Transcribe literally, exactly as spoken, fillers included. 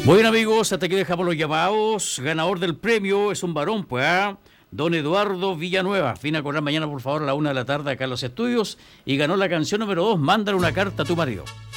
Bueno amigos, hasta aquí dejamos los llamados. Ganador del premio es un varón, pues, ¿ah? Don Eduardo Villanueva. Vine a cobrar mañana, por favor, a la una de la tarde acá en los estudios. Y ganó la canción número dos, Mándale una carta a tu marido.